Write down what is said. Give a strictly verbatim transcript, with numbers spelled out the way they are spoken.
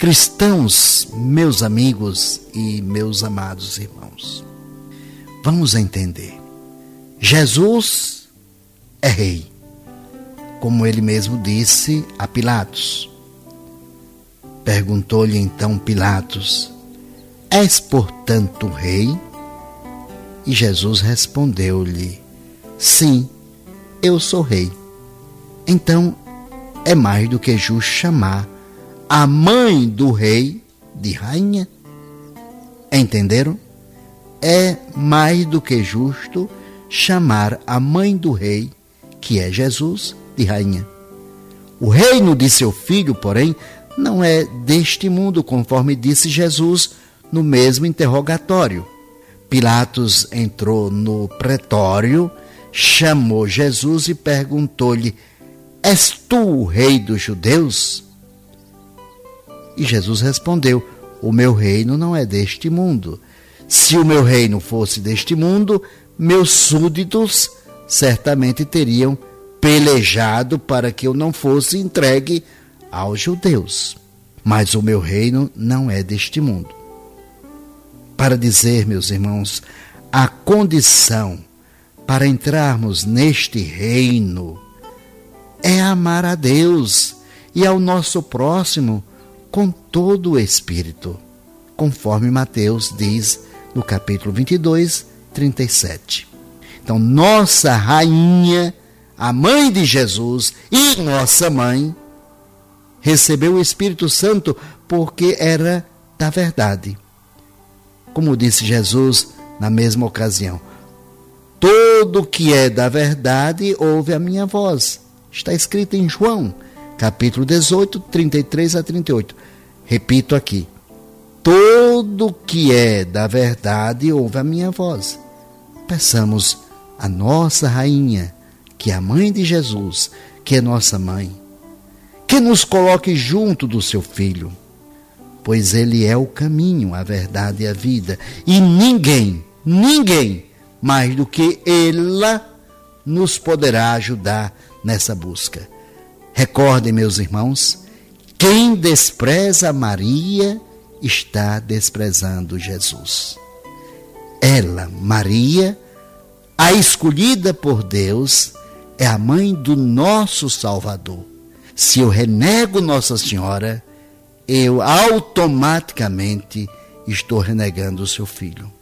Cristãos, meus amigos e meus amados irmãos, vamos entender. Jesus é rei, como ele mesmo disse a Pilatos. Perguntou-lhe então Pilatos: és portanto rei? E Jesus respondeu-lhe: sim, eu sou rei. Então é mais do que justo chamar a mãe do rei de rainha. Entenderam? É mais do que justo chamar a mãe do rei, que é Jesus, de rainha. O reino de seu filho, porém, não é deste mundo, conforme disse Jesus no mesmo interrogatório. Pilatos entrou no pretório, chamou Jesus e perguntou-lhe: és tu o rei dos judeus? E Jesus respondeu: o meu reino não é deste mundo. Se o meu reino fosse deste mundo, meus súditos certamente teriam pelejado para que eu não fosse entregue aos judeus. Mas o meu reino não é deste mundo. Para dizer, meus irmãos, a condição para entrarmos neste reino é amar a Deus e ao nosso próximo com todo o espírito, conforme Mateus diz no capítulo vinte e dois, trinta e sete. Então, nossa rainha, a mãe de Jesus e nossa mãe, recebeu o Espírito Santo porque era da verdade. Como disse Jesus na mesma ocasião: todo que é da verdade ouve a minha voz. Está escrito em João, capítulo dezoito, trinta e três a trinta e oito. Repito aqui: todo que é da verdade ouve a minha voz. Peçamos a nossa rainha, que é a mãe de Jesus, que é nossa mãe, que nos coloque junto do seu filho, pois ele é o caminho, a verdade e a vida, e ninguém, ninguém mais do que ela nos poderá ajudar nessa busca. Recordem, meus irmãos, quem despreza Maria está desprezando Jesus. Ela, Maria, a escolhida por Deus, é a mãe do nosso Salvador. Se eu renego Nossa Senhora, eu automaticamente estou renegando o seu filho.